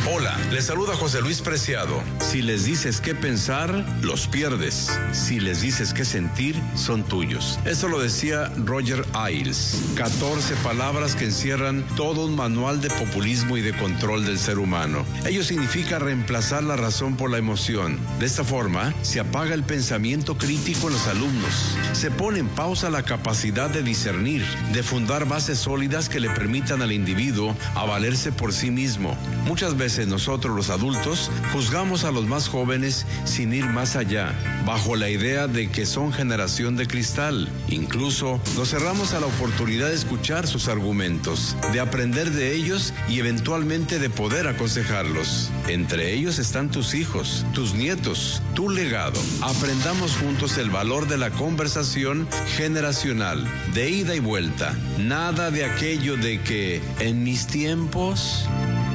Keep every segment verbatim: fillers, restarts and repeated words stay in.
Hola, les saluda José Luis Preciado. Si les dices qué pensar, los pierdes. Si les dices qué sentir, son tuyos. Eso lo decía Roger Ailes. catorce palabras que encierran todo un manual de populismo y de control del ser humano. Ello significa reemplazar la razón por la emoción. De esta forma, se apaga el pensamiento crítico en los alumnos. Se pone en pausa la capacidad de discernir, de fundar bases sólidas que le permitan al individuo a valerse por sí mismo. Muchas veces nosotros los adultos juzgamos a los más jóvenes sin ir más allá, bajo la idea de que son generación de cristal. Incluso nos cerramos a la oportunidad de escuchar sus argumentos, de aprender de ellos y eventualmente de poder aconsejarlos. Entre ellos están tus hijos, tus nietos, tu legado. Aprendamos juntos el valor de la conversación generacional, de ida y vuelta. Nada de aquello de que en mis tiempos...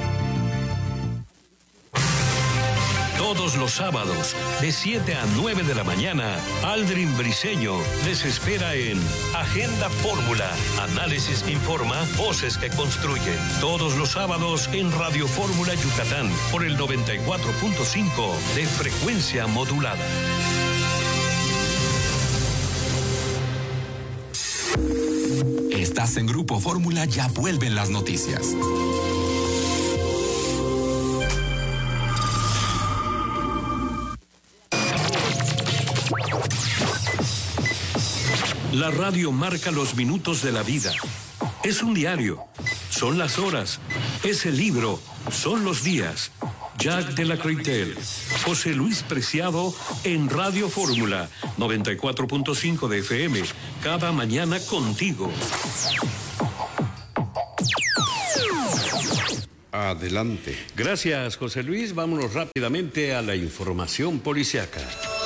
Todos los sábados, de siete a nueve de la mañana, Aldrin Briseño les espera en Agenda Fórmula. Análisis que informa, voces que construyen. Todos los sábados en Radio Fórmula Yucatán, por el noventa y cuatro punto cinco de frecuencia modulada. Estás en Grupo Fórmula, ya vuelven las noticias. La radio marca los minutos de la vida. Es un diario, son las horas, es el libro, son los días. Jack de la Creytel, José Luis Preciado en Radio Fórmula, noventa y cuatro punto cinco de F M, cada mañana contigo. Adelante. Gracias, José Luis. Vámonos rápidamente a la información policiaca.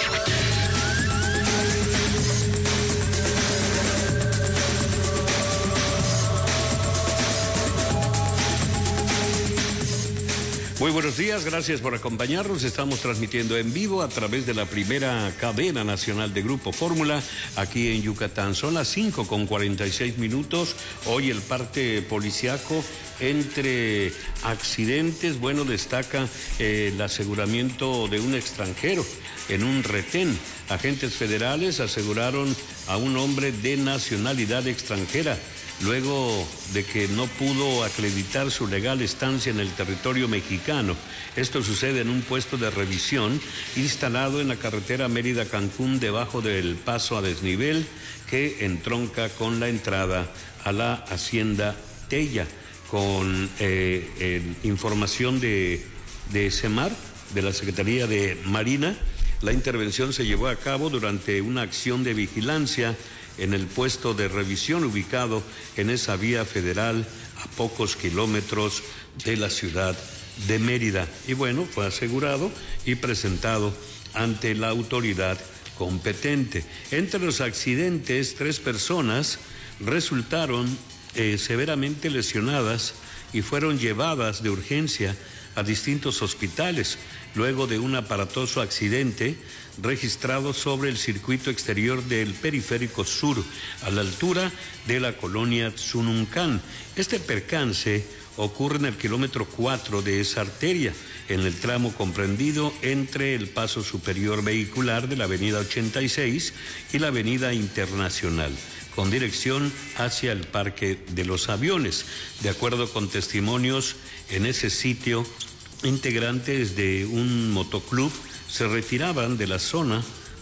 Muy buenos días, gracias por acompañarnos. Estamos transmitiendo en vivo a través de la primera cadena nacional de Grupo Fórmula aquí en Yucatán. Son las cinco con cuarenta y seis minutos. Hoy el parte policiaco entre accidentes. Bueno, destaca eh, el aseguramiento de un extranjero en un retén. Agentes federales aseguraron a un hombre de nacionalidad extranjera, luego de que no pudo acreditar su legal estancia en el territorio mexicano. Esto sucede en un puesto de revisión instalado en la carretera Mérida-Cancún, debajo del paso a desnivel que entronca con la entrada a la hacienda Tella. Con eh, eh, información de, de SEMAR, de la Secretaría de Marina, la intervención se llevó a cabo durante una acción de vigilancia en el puesto de revisión ubicado en esa vía federal a pocos kilómetros de la ciudad de Mérida. Y bueno, fue asegurado y presentado ante la autoridad competente. Entre los accidentes, tres personas resultaron eh, severamente lesionadas y fueron llevadas de urgencia a distintos hospitales luego de un aparatoso accidente registrado sobre el circuito exterior del Periférico Sur, a la altura de la colonia Tzununcán. Este percance ocurre en el kilómetro cuatro de esa arteria, en el tramo comprendido entre el paso superior vehicular de la avenida ochenta y seis y la avenida Internacional, con dirección hacia el Parque de los Aviones. De acuerdo con testimonios en ese sitio, integrantes de un motoclub se retiraban de la zona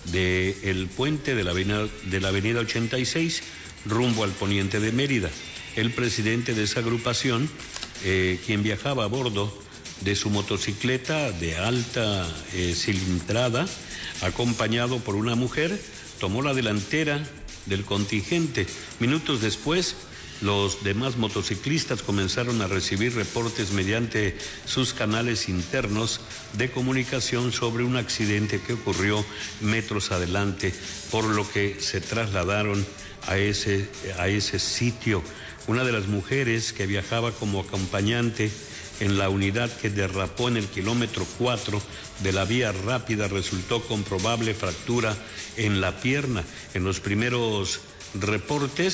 del puente de la avenida, de la avenida ochenta y seis rumbo al poniente de Mérida. El presidente de esa agrupación, eh, quien viajaba a bordo de su motocicleta de alta eh, cilindrada, acompañado por una mujer, tomó la delantera del contingente. Minutos después, los demás motociclistas comenzaron a recibir reportes mediante sus canales internos de comunicación sobre un accidente que ocurrió metros adelante, por lo que se trasladaron a ese, a ese sitio. Una de las mujeres que viajaba como acompañante en la unidad que derrapó en el kilómetro cuatro de la vía rápida resultó con probable fractura en la pierna. En los primeros reportes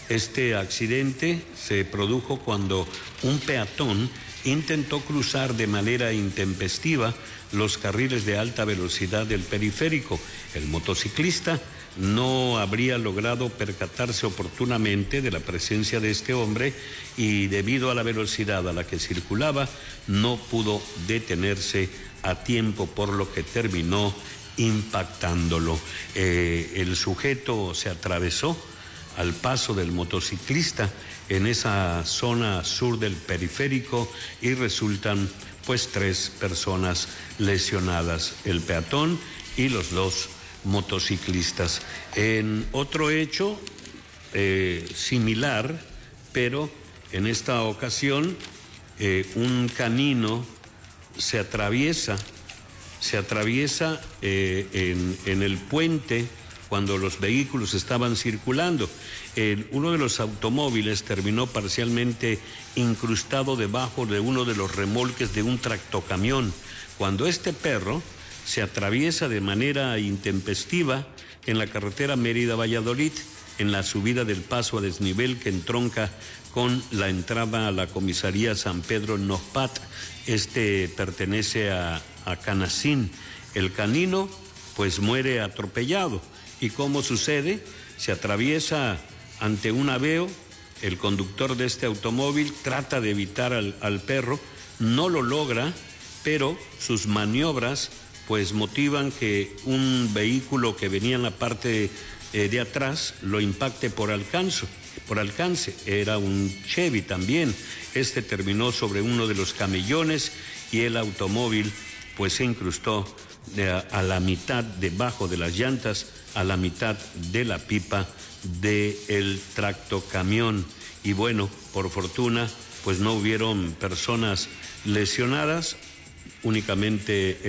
Este accidente se produjo cuando un peatón intentó cruzar de manera intempestiva los carriles de alta velocidad del periférico. El motociclista no habría logrado percatarse oportunamente de la presencia de este hombre y debido a la velocidad a la que circulaba no pudo detenerse a tiempo, por lo que terminó impactándolo. Eh, el sujeto se atravesó al paso del motociclista en esa zona sur del periférico y resultan pues tres personas lesionadas, el peatón y los dos motociclistas. En otro hecho eh, similar, pero en esta ocasión eh, un canino se atraviesa, se atraviesa eh, en, en el puente cuando los vehículos estaban circulando. Eh, uno de los automóviles terminó parcialmente incrustado debajo de uno de los remolques de un tractocamión. Cuando este perro se atraviesa de manera intempestiva en la carretera Mérida-Valladolid, en la subida del paso a desnivel que entronca con la entrada a la comisaría San Pedro en Nojpat. Este pertenece a, a Canacín. El canino pues muere atropellado. ¿Y cómo sucede? Se atraviesa ante un aveo, el conductor de este automóvil trata de evitar al, al perro, no lo logra, pero sus maniobras pues motivan que un vehículo que venía en la parte eh, de atrás lo impacte por alcance, por alcance. Era un Chevy también. Este terminó sobre uno de los camellones y el automóvil pues se incrustó de a, a la mitad debajo de las llantas, a la mitad de la pipa del tractocamión. Y bueno, por fortuna pues no hubieron personas lesionadas, únicamente